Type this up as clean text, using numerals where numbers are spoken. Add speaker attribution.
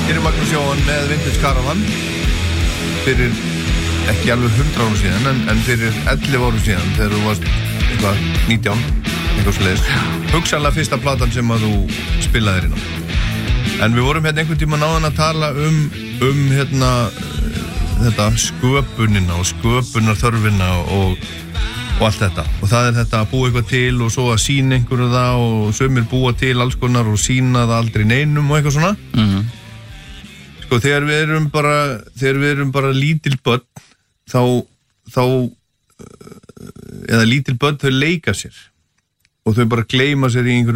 Speaker 1: Hér Magnús Jóhann með Vintage Caravan fyrir ekki alveg 100 árum síðan en fyrir 11 árum síðan þegar þú varst eitthvað 19 eitthvað svoleiðis. Hugsanlega fyrsta platan sem að þú spilaðir inn á. En við vorum hérna einhvern tíma náðan að tala um hérna þetta sköpunina og sköpunarþörfina og allt þetta. Og það þetta að búa eitthvað til og svo að sýna einhverju það og sumir búa til alls konar og sýna það aldrei neinum og eitthvað svona. Sko þegar við erum bara lítil börn þá eða lítil börn þau leika sér og þau bara gleyma sér í einhverjum